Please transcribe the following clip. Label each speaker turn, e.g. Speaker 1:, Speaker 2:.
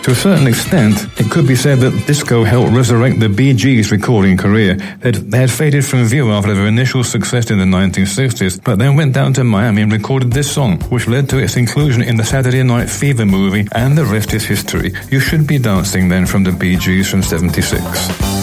Speaker 1: To a certain extent, it could be said that disco helped resurrect the Bee Gees' recording career. They had faded from view after their initial success in the 1960s, but then went down to Miami and recorded this song, which led to its inclusion in the Saturday Night Fever movie, and the rest is history. You Should Be Dancing then from the Bee Gees from 76.